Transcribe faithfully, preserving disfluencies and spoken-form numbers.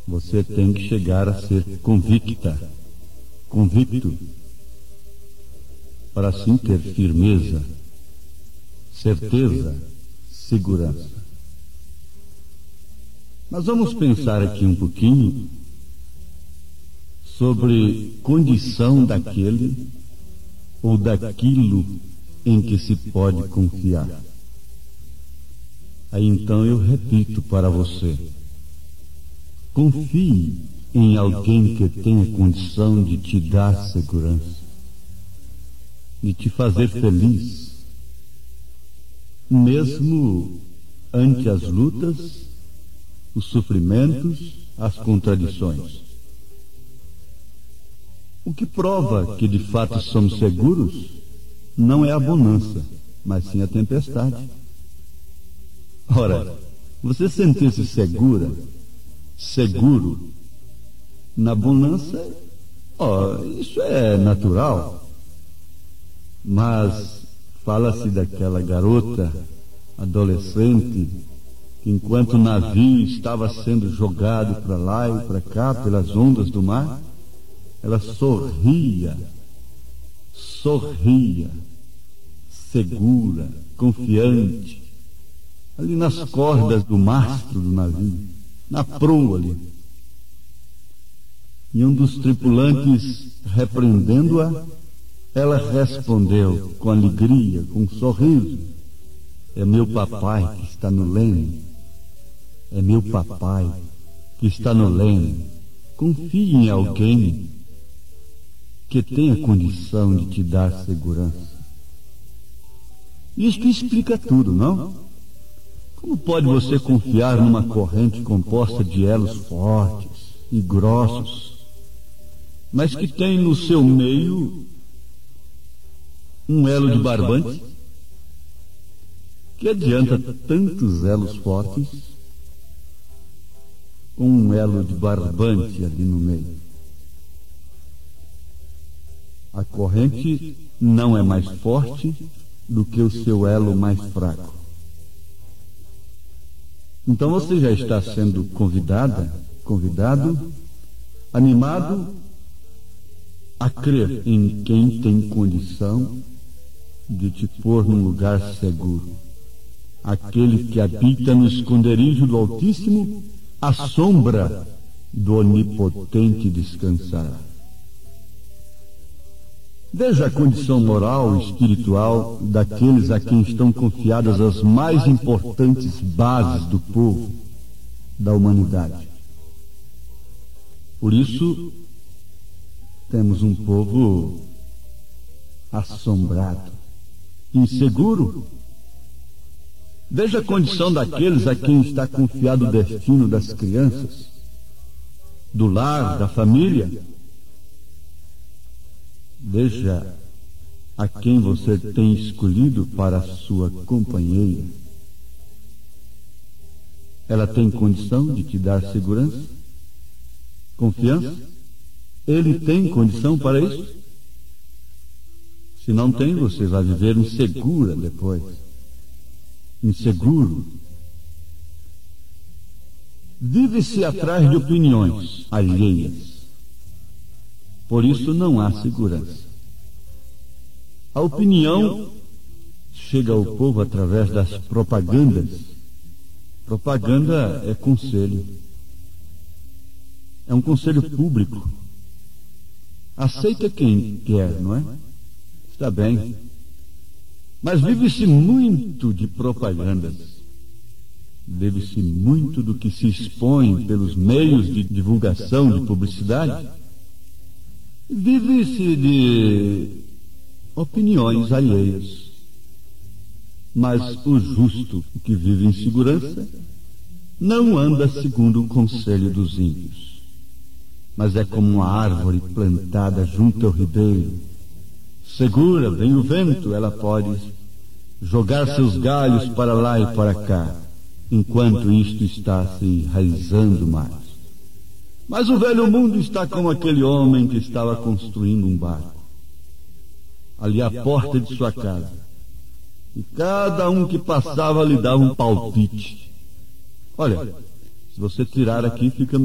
Você tem que chegar a ser convicta, convicto, para assim ter firmeza, certeza, segurança. Mas vamos pensar aqui um pouquinho sobre condição daquele ou daquilo em que se pode confiar. Aí então eu repito para você: confie em alguém que tenha condição de te dar segurança, de te fazer feliz, mesmo ante as lutas, os sofrimentos, as contradições. O que prova que de fato somos seguros não é a bonança, mas sim a tempestade. Ora, você sentir-se segura, seguro, na bonança, ó, isso é natural. Mas fala-se daquela garota, adolescente, que enquanto o navio estava sendo jogado para lá e para cá pelas ondas do mar, ela sorria, sorria, segura, confiante, ali nas cordas do mastro do navio, na proa ali. E um dos tripulantes, repreendendo-a, ela respondeu com alegria, com um sorriso: é meu papai que está no leme, é meu papai que está no leme. Confie em alguém que tenha condição de te dar segurança. Isto explica tudo, não? Como pode você confiar numa corrente composta de elos fortes e grossos, mas que tem no seu meio um elo de barbante? Que adianta tantos elos fortes com um elo de barbante ali no meio? A corrente não é mais forte do que o seu elo mais fraco. Então você já está sendo convidada, convidado, animado a crer em quem tem condição de te pôr num lugar seguro. Aquele que habita no esconderijo do Altíssimo, à sombra do Onipotente descansará. Veja a condição moral e espiritual daqueles a quem estão confiadas as mais importantes bases do povo, da humanidade. Por isso, temos um povo assombrado, inseguro. Veja a condição daqueles a quem está confiado o destino das crianças, do lar, da família. Veja a quem você tem escolhido para a sua companheira. Ela tem condição de te dar segurança, confiança? Ele tem condição para isso? Se não tem, você vai viver insegura depois. Inseguro. Vive-se atrás de opiniões alheias. Por isso não há segurança. A opinião chega ao povo através das propagandas. Propaganda é conselho. É um conselho público. Aceita quem quer, não é? Está bem. Mas vive-se muito de propagandas. Vive-se muito do que se expõe pelos meios de divulgação, de publicidade. Vive-se de opiniões alheias. Mas o justo que vive em segurança não anda segundo o conselho dos ímpios, mas é como uma árvore plantada junto ao ribeiro. Segura, vem o vento, ela pode jogar seus galhos para lá e para cá, enquanto isto está se enraizando mais. Mas o velho mundo está como aquele homem que estava construindo um barco, ali à porta de sua casa, e cada um que passava lhe dava um palpite. Olha, se você tirar aqui, fica